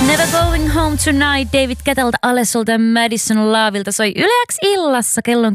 Never Going Home Tonight, David Guettalta, Alessolta ja Madison Lovelta soi Yle X illassa kellon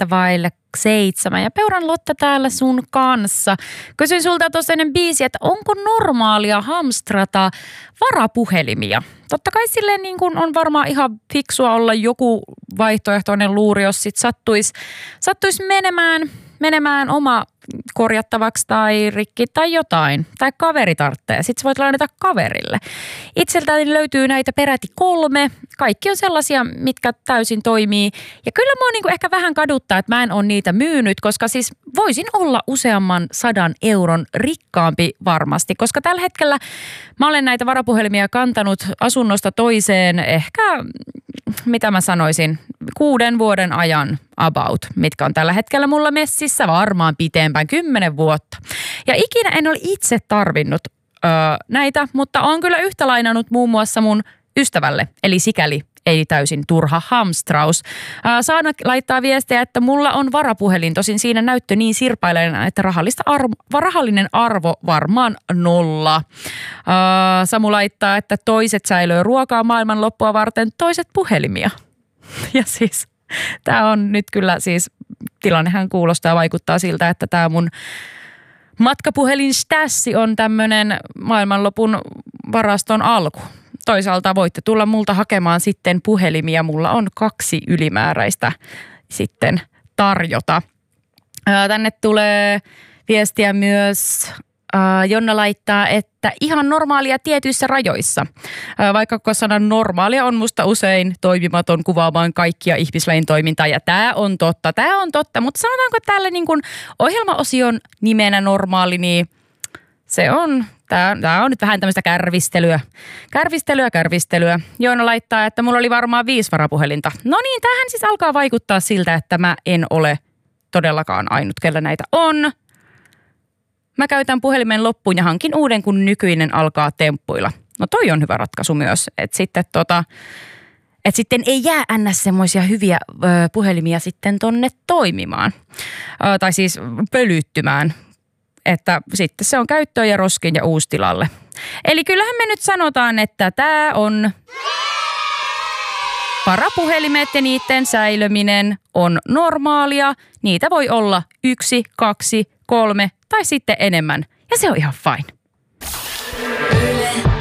6:10 ja Peuran Lotta täällä sun kanssa. Kysyin sulta tuossa ennen biisiä, että onko normaalia hamstrata varapuhelimia? Totta kai silleen niin kuin on varmaan ihan fiksua olla joku vaihtoehtoinen luuri, jos sit sattuisi menemään oma korjattavaksi tai rikki tai jotain. Tai kaveri tarvitsee. Sitten sä voit lainata kaverille. Itseltäni löytyy näitä peräti 3. Kaikki on sellaisia, mitkä täysin toimii. Ja kyllä mua niinku ehkä vähän kaduttaa, että mä en ole niitä myynyt, koska siis voisin olla useamman 100 euron rikkaampi varmasti. Koska tällä hetkellä mä olen näitä varapuhelimia kantanut asunnosta toiseen ehkä, mitä mä sanoisin, 6 vuoden ajan about, mitkä on tällä hetkellä mulla messissä, varmaan pitempään, 10 vuotta. Ja ikinä en ole itse tarvinnut näitä, mutta on kyllä yhtä lainannut muun muassa mun ystävälle, eli sikäli ei täysin turha hamstraus. Saana laittaa viestiä, että mulla on varapuhelin, tosin siinä näyttö niin sirpaileena, että rahallinen arvo varmaan 0. Samu laittaa, että toiset säilöö ruokaa maailman loppua varten, toiset puhelimia. Ja siis tämä on nyt kyllä siis, tilannehan kuulostaa ja vaikuttaa siltä, että tämä mun matkapuhelin stassi on tämmöinen maailmanlopun varaston alku. Toisaalta voitte tulla multa hakemaan sitten puhelimia. Mulla on 2 ylimääräistä sitten tarjota. Tänne tulee viestiä myös. Jonna laittaa, että ihan normaalia tietyissä rajoissa. Vaikka sana normaalia on musta usein toimimaton kuvaamaan kaikkia ihmislajin toimintaa. Ja tämä on totta. Mutta sanotaanko täällä niin kuin ohjelmaosion nimenä normaali, niin se on, tämä on nyt vähän tämmöistä kärvistelyä. Joona laittaa, että mulla oli varmaan 5 varapuhelinta. No niin, tämähän siis alkaa vaikuttaa siltä, että mä en ole todellakaan ainut, kellä näitä on. Mä käytän puhelimen loppuun ja hankin uuden, kun nykyinen alkaa temppuilla. No toi on hyvä ratkaisu myös, että sitten ei jää ns. Semmoisia hyviä puhelimia sitten tonne toimimaan. Tai siis pölyttymään. Että sitten se on käyttöön ja roskin ja uustilalle. Eli kyllähän me nyt sanotaan, että tämä on varapuhelimet ja niiden säilöminen on normaalia. Niitä voi olla 1, 2, 3 tai sitten enemmän. Ja se on ihan fine.